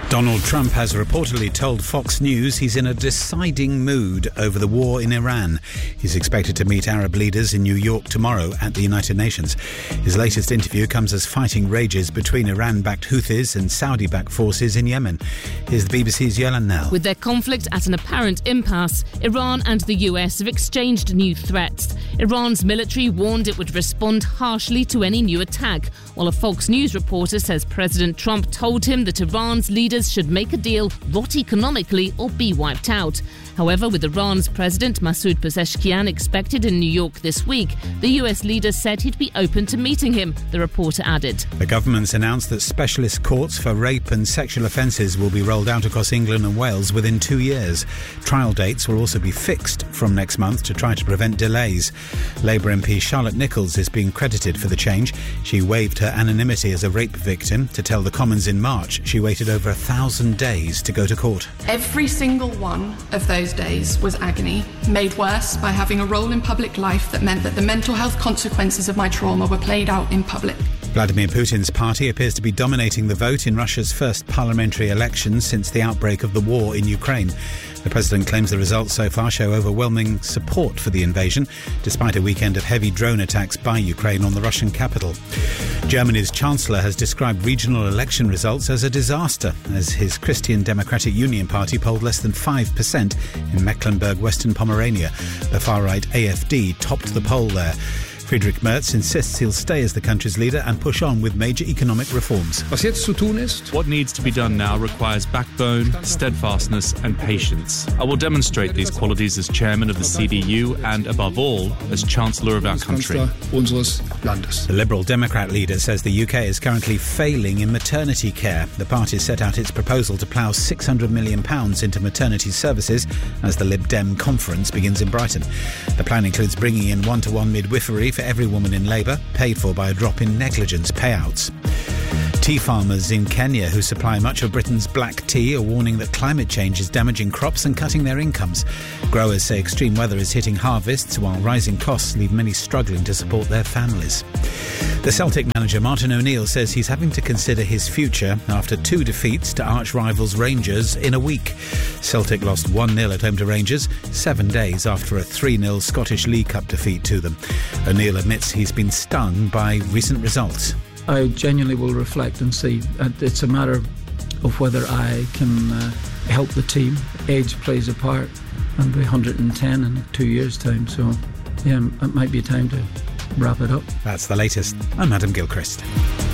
Donald Trump has reportedly told Fox News he's in a deciding mood over the war in Iran. He's expected to meet Arab leaders in New York tomorrow at the United Nations. His latest interview comes as fighting rages between Iran-backed Houthis and Saudi-backed forces in Yemen. Here's the BBC's Yolan Nell. With their conflict at an apparent impasse, Iran and the US have exchanged new threats. Iran's military warned it would respond harshly to any new attack, while a Fox News reporter says President Trump told him that Iran's leaders should make a deal, rot economically or be wiped out. However, with Iran's President Masoud Pezeshkian expected in New York this week, the US leader said he'd be open to meeting him, the reporter added. The government's announced that specialist courts for rape and sexual offences will be rolled out across England and Wales within 2 years. Trial dates will also be fixed from next month to try to prevent delays. Labour MP Charlotte Nichols is being credited for the change. She waived her anonymity as a rape victim to tell the Commons in March she waited over 1,000 days to go to court. Every single one of those days was agony, made worse by having a role in public life that meant that the mental health consequences of my trauma were played out in public. Vladimir Putin's party appears to be dominating the vote in Russia's first parliamentary election since the outbreak of the war in Ukraine. The president claims the results so far show overwhelming support for the invasion, despite a weekend of heavy drone attacks by Ukraine on the Russian capital. Germany's chancellor has described regional election results as a disaster, as his Christian Democratic Union party polled less than 5% in Mecklenburg-Western Pomerania. The far-right AfD topped the poll there. Friedrich Merz insists he'll stay as the country's leader and push on with major economic reforms. What needs to be done now requires backbone, steadfastness and patience. I will demonstrate these qualities as chairman of the CDU and, above all, as Chancellor of our country. The Liberal Democrat leader says the UK is currently failing in maternity care. The party set out its proposal to plough £600 million into maternity services as the Lib Dem conference begins in Brighton. The plan includes bringing in one-to-one midwifery for every woman in labour, paid for by a drop in negligence payouts. Tea farmers in Kenya who supply much of Britain's black tea are warning that climate change is damaging crops and cutting their incomes. Growers say extreme weather is hitting harvests while rising costs leave many struggling to support their families. The Celtic manager Martin O'Neill says he's having to consider his future after 2 defeats to arch-rivals Rangers in a week. Celtic lost 1-0 at home to Rangers 7 days after a 3-0 Scottish League Cup defeat to them. O'Neill admits he's been stung by recent results. I genuinely will reflect and see. It's a matter of whether I can help the team. Age plays a part. I'll be 110 in 2 years' time, so yeah, it might be time to wrap it up. That's the latest. I'm Adam Gilchrist.